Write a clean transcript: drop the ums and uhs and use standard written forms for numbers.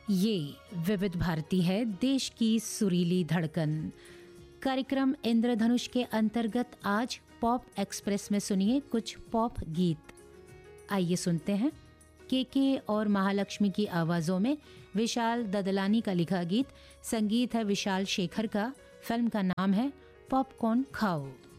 ये विविध भारती है, देश की सुरीली धड़कन। कार्यक्रम इंद्रधनुष के अंतर्गत आज पॉप एक्सप्रेस में सुनिए कुछ पॉप गीत। आइए सुनते हैं के और महालक्ष्मी की आवाज़ों में विशाल ददलानी का लिखा गीत। संगीत है विशाल शेखर का। फिल्म का नाम है पॉपकॉर्न खाओ।